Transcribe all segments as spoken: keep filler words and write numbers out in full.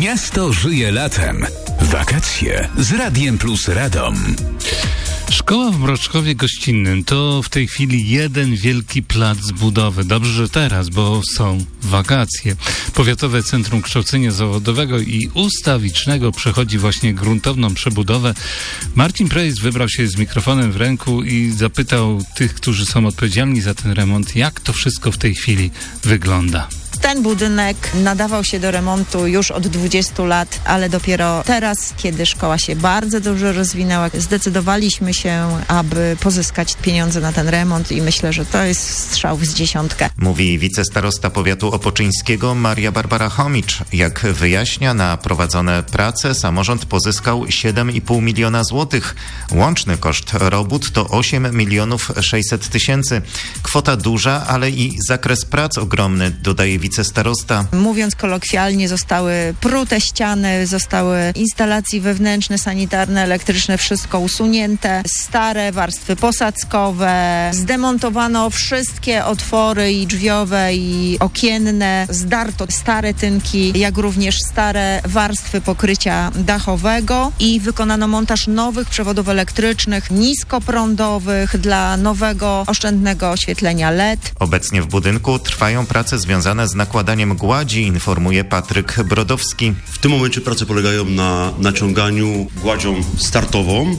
Miasto żyje latem. Wakacje z Radiem Plus Radom. Szkoła w Mroczkowie Gościnnym to w tej chwili jeden wielki plac budowy. Dobrze, że teraz, bo są wakacje. Powiatowe Centrum Kształcenia Zawodowego i Ustawicznego przechodzi właśnie gruntowną przebudowę. Marcin Prejs wybrał się z mikrofonem w ręku i zapytał tych, którzy są odpowiedzialni za ten remont, jak to wszystko w tej chwili wygląda. Ten budynek nadawał się do remontu już od dwudziestu lat, ale dopiero teraz, kiedy szkoła się bardzo dobrze rozwinęła, zdecydowaliśmy się, aby pozyskać pieniądze na ten remont i myślę, że to jest strzał z dziesiątkę. Mówi wicestarosta powiatu opoczyńskiego Maria Barbara Chomicz. Jak wyjaśnia, na prowadzone prace samorząd pozyskał siedem i pół miliona złotych. Łączny koszt robót to osiem milionów sześćset tysięcy. Kwota duża, ale i zakres prac ogromny, dodaje wicestarosta. Mówiąc kolokwialnie, zostały prute ściany, zostały instalacje wewnętrzne, sanitarne, elektryczne, wszystko usunięte, stare warstwy posadzkowe, zdemontowano wszystkie otwory i drzwiowe i okienne, zdarto stare tynki, jak również stare warstwy pokrycia dachowego i wykonano montaż nowych przewodów elektrycznych, niskoprądowych dla nowego, oszczędnego oświetlenia L E D. Obecnie w budynku trwają prace związane z nakładaniem gładzi, informuje Patryk Brodowski. W tym momencie prace polegają na naciąganiu gładzią startową.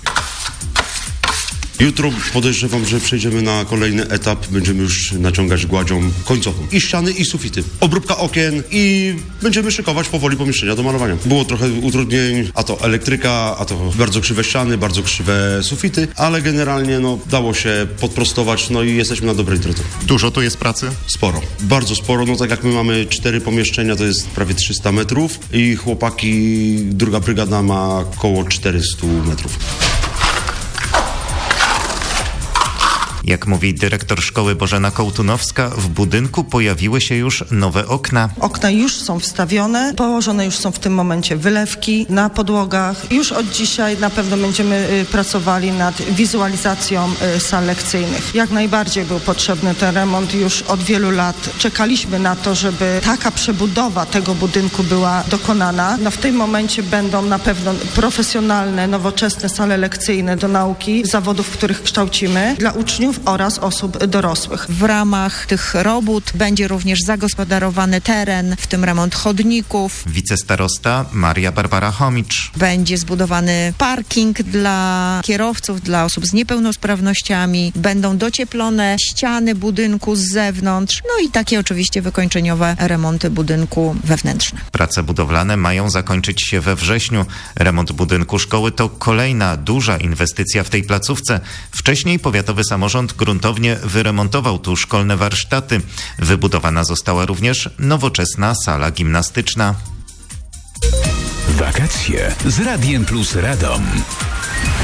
Jutro podejrzewam, że przejdziemy na kolejny etap. Będziemy już naciągać gładzią końcową. I ściany, i sufity. Obróbka okien i będziemy szykować powoli pomieszczenia do malowania. Było trochę utrudnień, a to elektryka, a to bardzo krzywe ściany, bardzo krzywe sufity, ale generalnie no, dało się podprostować, no i jesteśmy na dobrej drodze. Dużo tu jest pracy? Sporo. Bardzo sporo. No tak jak my mamy cztery pomieszczenia, to jest prawie trzysta metrów i chłopaki, druga brygada ma około czterysta metrów. Jak mówi dyrektor szkoły Bożena Kołtunowska, w budynku pojawiły się już nowe okna. Okna już są wstawione, położone już są w tym momencie wylewki na podłogach. Już od dzisiaj na pewno będziemy y, pracowali nad wizualizacją y, sal lekcyjnych. Jak najbardziej był potrzebny ten remont. Już od wielu lat czekaliśmy na to, żeby taka przebudowa tego budynku była dokonana. No, w tym momencie będą na pewno profesjonalne, nowoczesne sale lekcyjne do nauki, zawodów, w których kształcimy dla uczniów oraz osób dorosłych. W ramach tych robót będzie również zagospodarowany teren, w tym remont chodników. Wicestarosta Maria Barbara Chomicz. Będzie zbudowany parking dla kierowców, dla osób z niepełnosprawnościami. Będą docieplone ściany budynku z zewnątrz, no i takie oczywiście wykończeniowe remonty budynku wewnętrzne. Prace budowlane mają zakończyć się we wrześniu. Remont budynku szkoły to kolejna duża inwestycja w tej placówce. Wcześniej powiatowy samorząd gruntownie wyremontował tu szkolne warsztaty. Wybudowana została również nowoczesna sala gimnastyczna. Wakacje z Radiem Plus Radom.